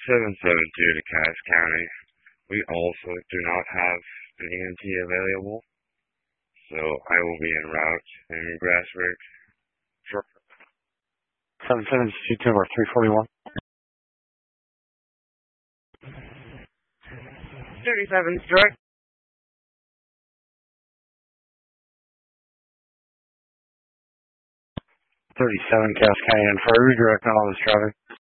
772 to Cass County. We also do not have an EMT available, so I will be en route in Grassburg. Sure. 772 or 341. 37 direct. 37 Cass County Infirmary, direct on all this traffic.